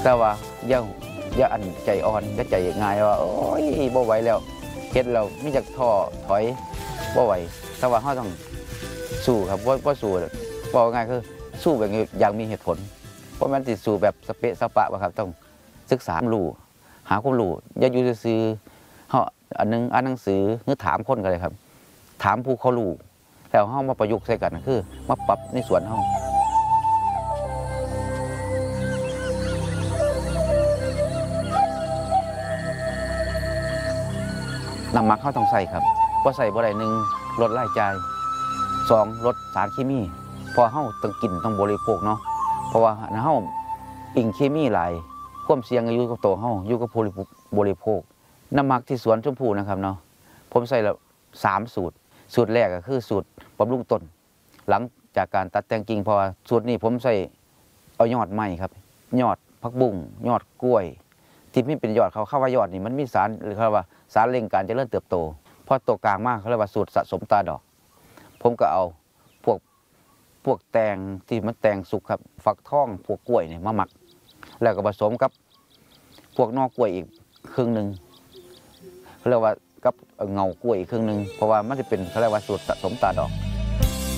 แต่ว่าอย่าอันใจอ่อนอย่าใจง่ายว่าโอ้ยบ่ไหวแล้วเฮ็ดแล้วมีจักท้อถอยบ่ไหวแต่ว่าเฮาต้องสู้ครับบ่สู้บ่ง่ายคือสู้แบบอย่างมีเหตุผลเพราะมันสิสู้แบบสเปะสปะบ่ครับต้องศึกษารู้หาความรู้อย่าอยู่ซื่อๆเฮาอันนึงอ่านหนังสือหรือถามคนก็ได้ครับถามผู้เขารู้แล้วเฮามาประยุกต์ใส่กันคือมาปรับในส่วนเฮาน้ำหมักเขาต้องใส่ครับพอใส่บ่ได้1ลดรายจ่าย2ลดสารเคมีพอเฮาต้องกินต้องบริโภคเนาะเพราะว่าเฮาอิงเคมีหลายความเสี่ยงอยู่กับตัวเฮาอยู่กับผู้บริโภคน้ำหมักที่สวนชมพู่นะครับเนาะผมใส่แล้ว3สูตรแรกก็คือสูตรบำรุงต้นหลังจากการตัดแต่งกิ่งเพราะว่าสูตรนี้ผมใส่เอายอดไม้ครับยอดผักบุ้งยอดกล้วยที่ไม่เป็นยอดเขาเข้าว่ายอดนี่มันมีสารหรือเขาว่าสารเร่งการเจริญเติบโตพอตัวกลางมากเขาเรียกว่าสูตรสะสมตาดอกผมก็เอาพวกแตงที่มันแตงสุกครับฟักทองพวกกล้วยเนี่ยมาหมักแล้วก็ผสมกับพวกนอกกล้วยอีกครึ่งหนึ่งเขาเรียกว่ากับเงากล้วยอีกครึ่งหนึ่งเพราะว่ามันจะเป็นเขาเรียกว่าสูตรสะสมตาดอก